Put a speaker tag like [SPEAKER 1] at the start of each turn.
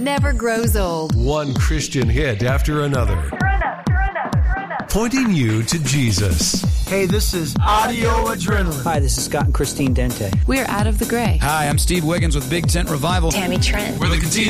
[SPEAKER 1] never grows old.
[SPEAKER 2] One Christian hit after another. Pointing you to Jesus.
[SPEAKER 3] Hey, this is Audio Adrenaline.
[SPEAKER 4] Hi, this is Scott and Christine Dente.
[SPEAKER 1] We're Out of the Gray.
[SPEAKER 5] Hi, I'm Steve Wiggins with Big Tent Revival.
[SPEAKER 1] Tammy Trent.
[SPEAKER 5] We're the Katina